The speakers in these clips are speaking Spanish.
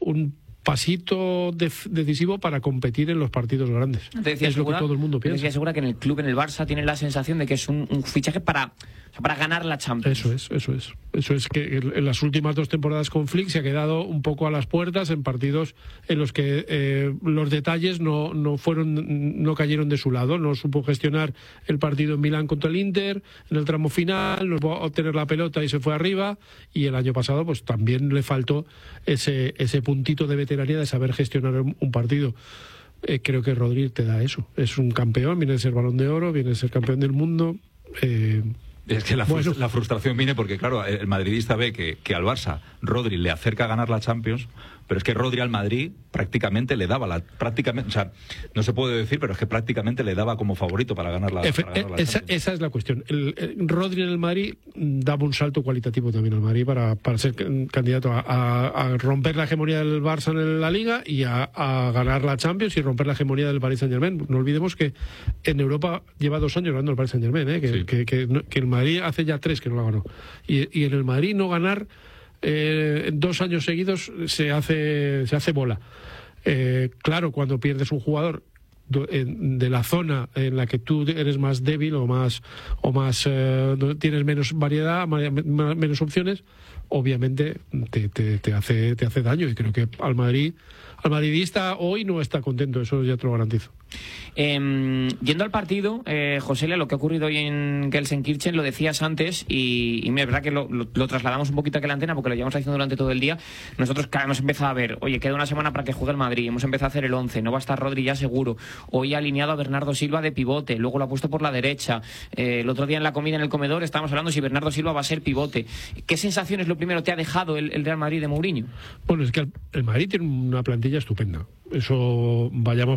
un pasito decisivo para competir en los partidos grandes. Es lo que todo el mundo piensa. Te decía Segura que en el club, en el Barça, tienen la sensación de que es un fichaje para ganar la Champions. Eso es que en las últimas 2 temporadas con Flick se ha quedado un poco a las puertas en partidos en los que los detalles no cayeron de su lado. No supo gestionar el partido en Milán contra el Inter, en el tramo final, no pudo obtener la pelota y se fue arriba, y el año pasado pues también le faltó ese puntito de veteranía de saber gestionar un partido. Creo que Rodri te da eso. Es un campeón, viene de ser Balón de Oro, viene de ser campeón del mundo. Es que la frustración viene porque, claro, el madridista ve que al Barça Rodri le acerca a ganar la Champions, pero es que Rodri al Madrid prácticamente le daba o sea, no se puede decir, pero es que prácticamente le daba como favorito para ganar la Champions. Esa es la cuestión. Rodri en el Madrid daba un salto cualitativo también al Madrid para ser candidato a romper la hegemonía del Barça en la Liga y a ganar la Champions y romper la hegemonía del Paris Saint-Germain. No olvidemos que en Europa lleva 2 años ganando el Paris Saint-Germain, que el Madrid hace ya 3 que no la ganó. Y en el Madrid no ganar 2 años seguidos se hace bola. Claro, cuando pierdes un jugador de la zona en la que tú eres más débil o más tienes menos variedad, menos opciones, obviamente te hace daño, y creo que al madridista hoy no está contento, eso ya te lo garantizo. Yendo al partido, José, lo que ha ocurrido hoy en Gelsenkirchen, lo decías antes, y es verdad que lo trasladamos un poquito aquí a la antena porque lo llevamos haciendo durante todo el día. Nosotros hemos empezado a ver, oye, queda una semana para que juegue el Madrid, hemos empezado a hacer el 11, no va a estar Rodri ya seguro, hoy ha alineado a Bernardo Silva de pivote, luego lo ha puesto por la derecha, el otro día en la comida en el comedor estábamos hablando si Bernardo Silva va a ser pivote. ¿Qué sensaciones lo primero te ha dejado el Real Madrid de Mourinho? Bueno, es que el Madrid tiene una plantilla estupenda, eso vaya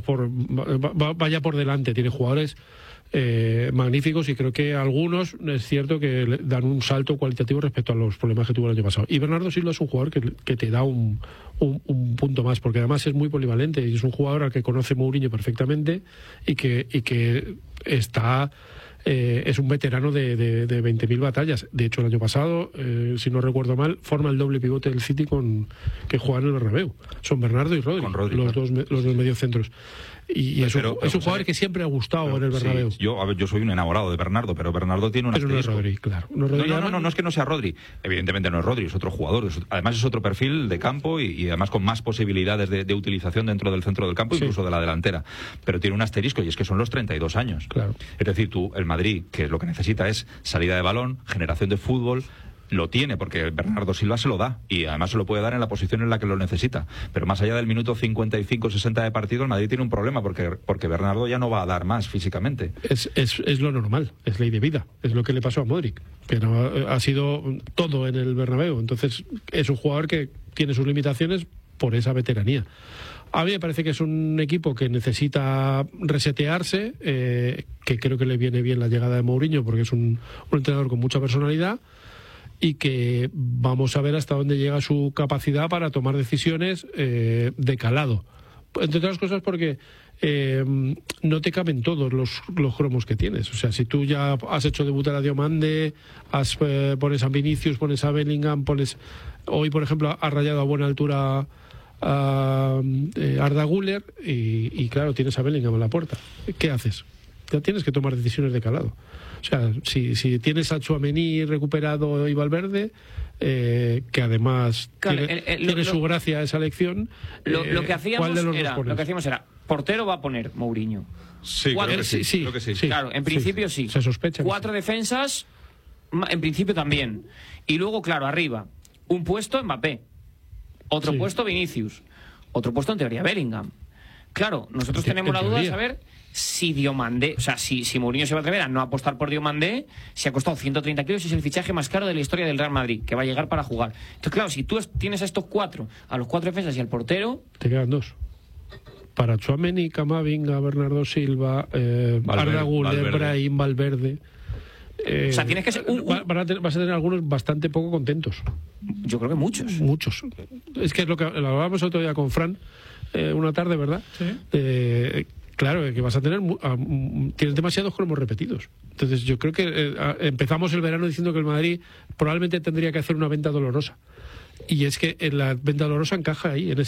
por delante, tiene jugadores magníficos, y creo que algunos es cierto que le dan un salto cualitativo respecto a los problemas que tuvo el año pasado. Y Bernardo Silva es un jugador que te da un punto más, porque además es muy polivalente y es un jugador al que conoce Mourinho perfectamente y que está... es un veterano de 20.000 batallas. De hecho, el año pasado, si no recuerdo mal, forma el doble pivote del City que juegan en el Bernabéu. Son Bernardo y Rodri, los dos mediocentros. Y es un jugador que siempre ha gustado en el Bernabéu. Sí, yo soy un enamorado de Bernardo, pero Bernardo tiene un asterisco. No es Rodri, claro. No es que no sea Rodri. Evidentemente no es Rodri, es otro jugador. Además es otro perfil de campo y además con más posibilidades de utilización dentro del centro del campo, incluso de la delantera. Pero tiene un asterisco, y es que son los 32 años. Claro. Es decir, el Madrid, que lo que necesita es salida de balón, generación de fútbol. Lo tiene, porque Bernardo Silva se lo da, y además se lo puede dar en la posición en la que lo necesita. Pero más allá del minuto 55-60 de partido, el Madrid tiene un problema, porque Bernardo ya no va a dar más físicamente. Es lo normal, es ley de vida. Es lo que le pasó a Modric, que ha sido todo en el Bernabéu. Entonces es un jugador que tiene sus limitaciones por esa veteranía. A mí me parece que es un equipo que necesita resetearse, que creo que le viene bien la llegada de Mourinho, porque es un entrenador con mucha personalidad, y que vamos a ver hasta dónde llega su capacidad para tomar decisiones de calado. Entre otras cosas porque no te caben todos los cromos que tienes. O sea, si tú ya has hecho debutar a Diomande, pones a Vinicius, pones a Bellingham, hoy, por ejemplo, has rayado a buena altura a Arda Güler y claro, tienes a Bellingham en la puerta. ¿Qué haces? Ya tienes que tomar decisiones de calado. O sea, si tienes a Tchouaméni recuperado y Valverde, que además tiene su gracia esa elección, lo que hacíamos lo que hacíamos era portero va a poner Mourinho. Sí, creo que sí. Claro, en principio sí. Se sospecha. 4 defensas, en principio también. Y luego, claro, arriba, un puesto Mbappé, otro puesto Vinicius, otro puesto en teoría Bellingham. Claro, nosotros tenemos la duda de saber si Diomandé, o sea, si Mourinho se va a atrever a no apostar por Diomandé, si ha costado 130 kilos y es el fichaje más caro de la historia del Real Madrid, que va a llegar para jugar. Entonces, claro, si tú tienes a estos 4, a los 4 defensas y al portero... Te quedan 2. Para Tchouaméni, Camavinga, Bernardo Silva, Arda Güler, Brahim, Valverde... o sea, tienes que ser vas a tener algunos bastante poco contentos. Yo creo que muchos. Es que es lo que hablábamos otro día con Fran, una tarde, ¿verdad? Sí. Claro, que vas a tener... tienes demasiados cromos repetidos. Entonces yo creo que empezamos el verano diciendo que el Madrid probablemente tendría que hacer una venta dolorosa. Y es que en la venta dolorosa encaja ahí, en